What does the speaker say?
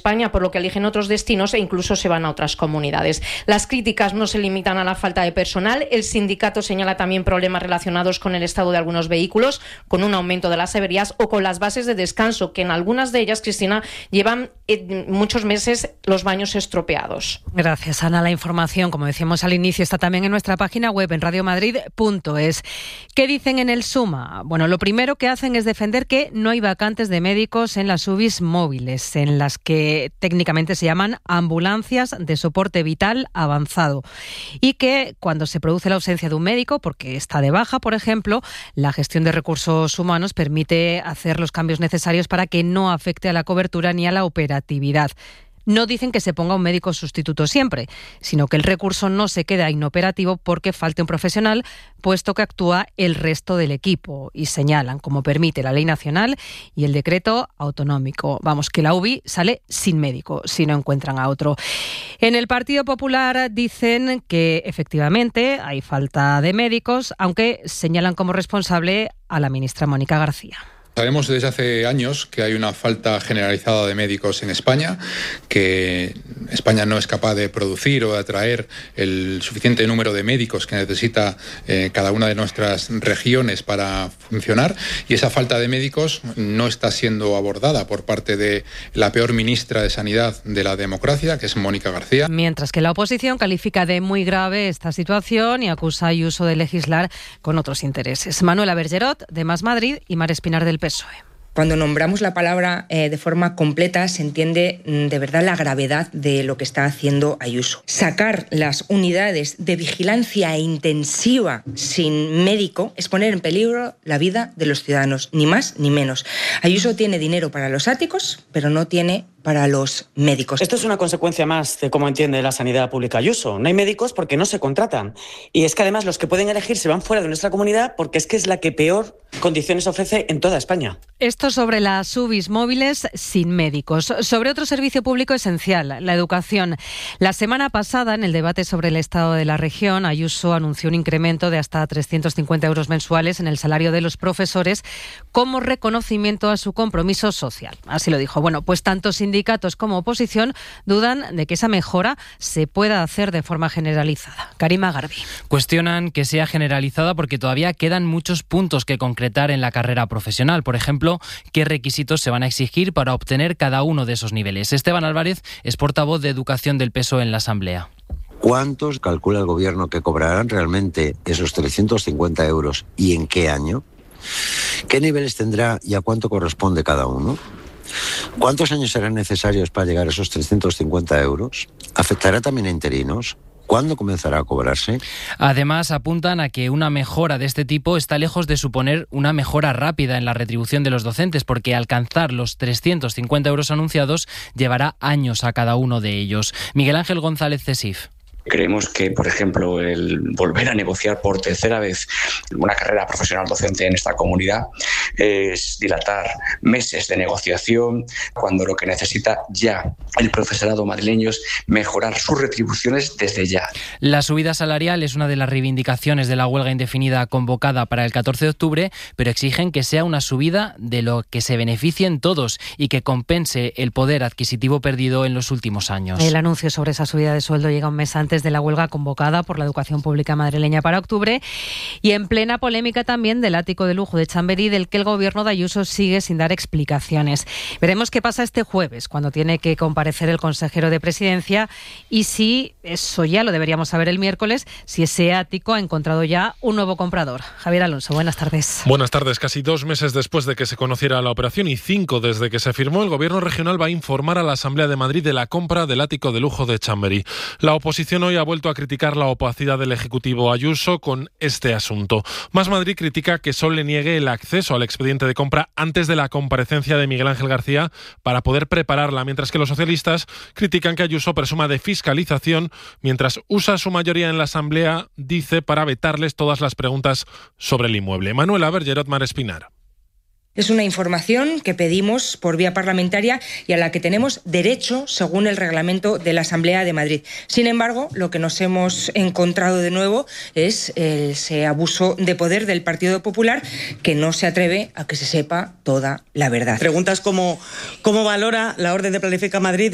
España, por lo que eligen otros destinos e incluso se van a otras comunidades. Las críticas no se limitan a la falta de personal. El sindicato señala también problemas relacionados con el estado de algunos vehículos, con un aumento de las averías o con las bases de descanso, que en algunas de ellas, Cristina, llevan muchos meses los baños estropeados. Gracias, Ana. La información, como decíamos al inicio, está también en nuestra página web en radiomadrid.es. ¿Qué dicen en el SUMA? Bueno, lo primero que hacen es defender que no hay vacantes de médicos en las UBIs móviles, en las que técnicamente se llaman ambulancias de soporte vital avanzado, y que cuando se produce la ausencia de un médico, porque está de baja, por ejemplo, la gestión de recursos humanos permite hacer los cambios necesarios para que no afecte a la cobertura ni a la operatividad. No dicen que se ponga un médico sustituto siempre, sino que el recurso no se queda inoperativo porque falte un profesional, puesto que actúa el resto del equipo. Y señalan, como permite la ley nacional y el decreto autonómico, vamos, que la UBI sale sin médico si no encuentran a otro. En el Partido Popular dicen que efectivamente hay falta de médicos, aunque señalan como responsable a la ministra Mónica García. Sabemos desde hace años que hay una falta generalizada de médicos en España, que España no es capaz de producir o de atraer el suficiente número de médicos que necesita cada una de nuestras regiones para funcionar, y esa falta de médicos no está siendo abordada por parte de la peor ministra de Sanidad de la democracia, que es Mónica García. Mientras que la oposición califica de muy grave esta situación y acusa a Ayuso de legislar con otros intereses. Manuela Bergerot, de Más Madrid, y Mar Espinar, del PSOE. Cuando nombramos la palabra de forma completa se entiende de verdad la gravedad de lo que está haciendo Ayuso. Sacar las unidades de vigilancia intensiva sin médico es poner en peligro la vida de los ciudadanos, ni más ni menos. Ayuso tiene dinero para los áticos, pero no tiene para los médicos. Esto es una consecuencia más de cómo entiende la sanidad pública Ayuso. No hay médicos porque no se contratan. Y es que además los que pueden elegir se van fuera de nuestra comunidad porque es que es la que peor condiciones ofrece en toda España. Esto sobre las UBIs móviles sin médicos. Sobre otro servicio público esencial, la educación. La semana pasada, en el debate sobre el estado de la región, Ayuso anunció un incremento de hasta 350 euros mensuales en el salario de los profesores como reconocimiento a su compromiso social. Así lo dijo. Bueno, pues tanto sindicatos como oposición dudan de que esa mejora se pueda hacer de forma generalizada. Karima Garbi. Cuestionan que sea generalizada porque todavía quedan muchos puntos que concretar en la carrera profesional. Por ejemplo, qué requisitos se van a exigir para obtener cada uno de esos niveles. Esteban Álvarez es portavoz de Educación del PSOE en la Asamblea. ¿Cuántos calcula el Gobierno que cobrarán realmente esos 350 euros y en qué año? ¿Qué niveles tendrá y a cuánto corresponde cada uno? ¿Cuántos años serán necesarios para llegar a esos 350 euros? ¿Afectará también a interinos? ¿Cuándo comenzará a cobrarse? Además, apuntan a que una mejora de este tipo está lejos de suponer una mejora rápida en la retribución de los docentes, porque alcanzar los 350 euros anunciados llevará años a cada uno de ellos. Miguel Ángel González Cesif. Creemos que, por ejemplo, el volver a negociar por tercera vez una carrera profesional docente en esta comunidad es dilatar meses de negociación, cuando lo que necesita ya el profesorado madrileño es mejorar sus retribuciones desde ya. La subida salarial es una de las reivindicaciones de la huelga indefinida convocada para el 14 de octubre, pero exigen que sea una subida de lo que se beneficien todos y que compense el poder adquisitivo perdido en los últimos años. El anuncio sobre esa subida de sueldo llega un mes antes de la huelga convocada por la educación pública madrileña para octubre, y en plena polémica también del ático de lujo de Chamberí, del que el gobierno de Ayuso sigue sin dar explicaciones. Veremos qué pasa este jueves, cuando tiene que comparecer el consejero de Presidencia, y si, eso ya lo deberíamos saber el miércoles, si ese ático ha encontrado ya un nuevo comprador. Javier Alonso, buenas tardes. Buenas tardes. Casi 2 meses después de que se conociera la operación y 5 desde que se firmó, el gobierno regional va a informar a la Asamblea de Madrid de la compra del ático de lujo de Chamberí. La oposición hoy ha vuelto a criticar la opacidad del Ejecutivo Ayuso con este asunto. Más Madrid critica que Sol le niegue el acceso al expediente de compra antes de la comparecencia de Miguel Ángel García para poder prepararla, mientras que los socialistas critican que Ayuso presuma de fiscalización mientras usa su mayoría en la Asamblea, dice, para vetarles todas las preguntas sobre el inmueble. Manuela Bergerot, Mar Espinar. Es una información que pedimos por vía parlamentaria y a la que tenemos derecho según el reglamento de la Asamblea de Madrid. Sin embargo, lo que nos hemos encontrado de nuevo es ese abuso de poder del Partido Popular, que no se atreve a que se sepa toda la verdad. Preguntas como ¿cómo valora la orden de Planifica Madrid